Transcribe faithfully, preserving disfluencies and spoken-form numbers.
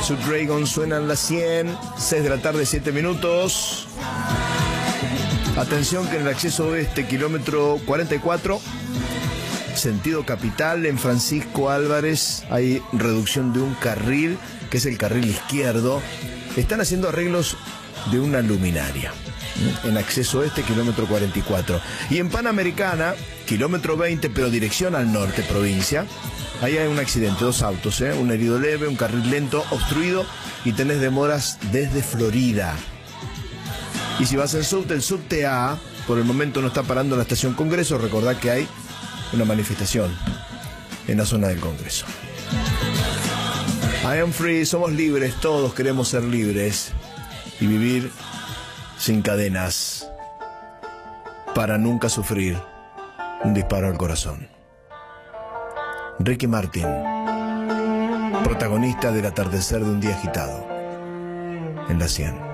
Su Dragon suena en la cien, seis de la tarde, siete minutos. Atención que en el acceso oeste, kilómetro cuarenta y cuatro, sentido capital, en Francisco Álvarez, hay reducción de un carril, que es el carril izquierdo. Están haciendo arreglos de una luminaria. En acceso oeste, kilómetro cuarenta y cuatro. Y en Panamericana, kilómetro veinte, pero dirección al norte, provincia. Ahí hay un accidente, dos autos, ¿eh? Un herido leve, un carril lento, obstruido, y tenés demoras desde Florida. Y si vas en subte, el subte A, por el momento no está parando en la estación Congreso. Recordad que hay una manifestación en la zona del Congreso. I am free, somos libres, todos queremos ser libres y vivir sin cadenas para nunca sufrir un disparo al corazón. Ricky Martin, protagonista del atardecer de un día agitado, en la cien.